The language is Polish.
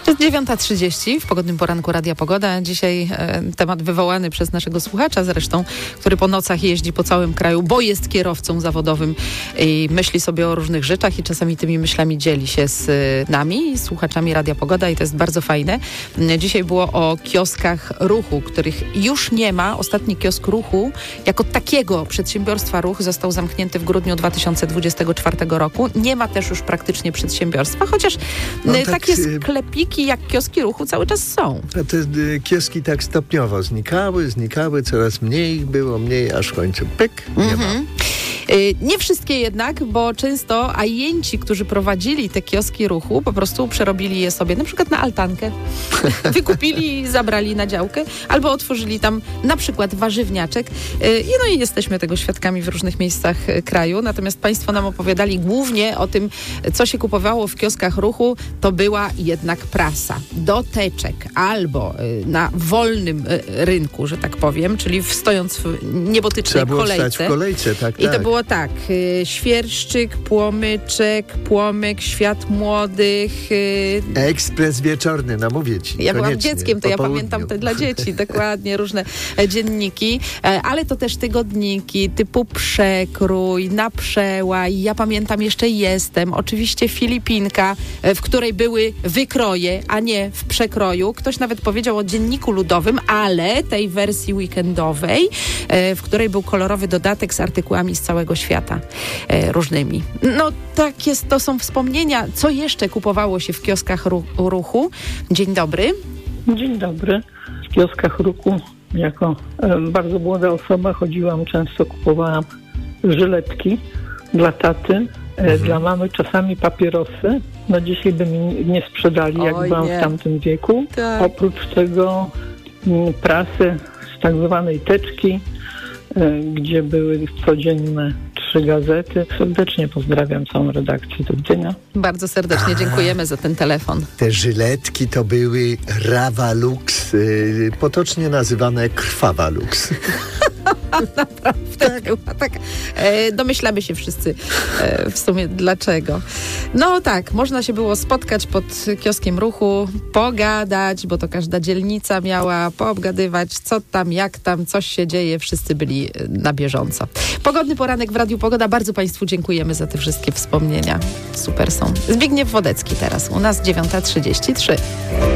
Jest 9:30 w pogodnym poranku Radia Pogoda. Dzisiaj temat wywołany przez naszego słuchacza zresztą, który po nocach jeździ po całym kraju, bo jest kierowcą zawodowym i myśli sobie o różnych rzeczach i czasami tymi myślami dzieli się z nami, słuchaczami Radia Pogoda i to jest bardzo fajne. Dzisiaj było o kioskach ruchu, których już nie ma. Ostatni kiosk ruchu jako takiego przedsiębiorstwa ruch został zamknięty w grudniu 2024 roku. Nie ma też już praktycznie przedsiębiorstwa, chociaż takie sklepiki jak kioski ruchu cały czas są. A te kioski tak stopniowo znikały, coraz mniej, było mniej, aż w końcu pyk, nie ma. Nie wszystkie jednak, bo często ajenci, którzy prowadzili te kioski ruchu, po prostu przerobili je sobie na przykład na altankę. Wykupili i zabrali na działkę, albo otworzyli tam na przykład warzywniaczek. I jesteśmy tego świadkami w różnych miejscach kraju. Natomiast państwo nam opowiadali głównie o tym, co się kupowało w kioskach ruchu. To była jednak prasa do teczek albo na wolnym rynku, że tak powiem, czyli stojąc w niebotycznej kolejce. Trzeba było stać w kolejce, tak. I to było tak, świerszczyk, płomyczek, płomyk, świat młodych. Ekspres wieczorny, no mówię ci. Ja byłam dzieckiem, to ja pamiętam te dla dzieci, dokładnie, różne dzienniki, ale to też tygodniki typu Przekrój, Na Przełaj, ja pamiętam jeszcze Jestem, oczywiście Filipinka, w której były wykroje, a nie w przekroju. Ktoś nawet powiedział o dzienniku ludowym, ale tej wersji weekendowej, w której był kolorowy dodatek z artykułami z całego świata różnymi. No tak jest, to są wspomnienia. Co jeszcze kupowało się w kioskach ruchu? Dzień dobry. Dzień dobry. W kioskach ruchu jako bardzo młoda osoba chodziłam, często kupowałam żyletki dla taty, dla mamy czasami papierosy. No dzisiaj by mi nie sprzedali, jak byłam w tamtym wieku. Tak. Oprócz tego prasy z tak zwanej teczki, gdzie były codzienne 3 gazety. Serdecznie pozdrawiam całą redakcję. Do widzenia. Bardzo serdecznie dziękujemy za ten telefon. Te żyletki to były Rawalux, potocznie nazywane Krwawalux. Naprawdę była tak. Domyślamy się wszyscy w sumie dlaczego. No tak, można się było spotkać pod kioskiem ruchu, pogadać, bo to każda dzielnica miała, poobgadywać, co tam, jak tam, coś się dzieje. Wszyscy byli na bieżąco. Pogodny poranek w Radiu Pogoda. Bardzo Państwu dziękujemy za te wszystkie wspomnienia. Super są. Zbigniew Wodecki teraz. U nas 9:33.